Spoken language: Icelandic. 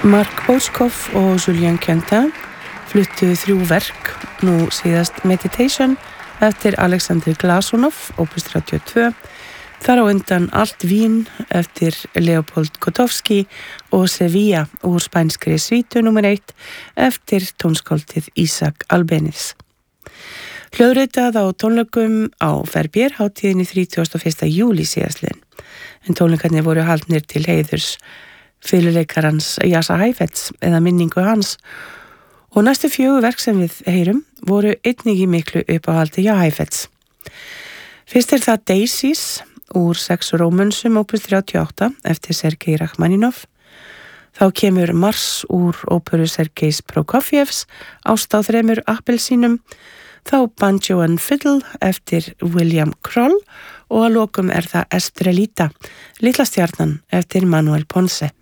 Mark Bochkoff og Julien Quentin fluttu 3 verk, nú síðast Meditation eftir Alexander Glazunov, opus 32, þar á undan Alt Vín eftir Leopold Kotovsky og Sevilla úr spænskri svítu nr. 1 eftir tónskáldið Isaac Albéniz. Hljóðritað á tónleikum á Verbier hátíðinni 31. júlí síðastliðinn, en tónleikarnir voru haldnir til heiðurs fiðluleikarans Jasa Heifetz eða minningu hans, og næstu 4 verk sem við heyrum voru einnig í miklu uppáhaldi hjá Heifetz. Fyrst það Daisies úr 6 rómönsum opus 38 eftir Sergei Rachmaninov. Þá kemur Mars úr óperu Sergeis Prokofjevs, Ást á 3 appelsínum, þá Banjo and Fiddle eftir William Kroll og að lokum það Estrelita, Litla stjarnan eftir Manuel Ponce.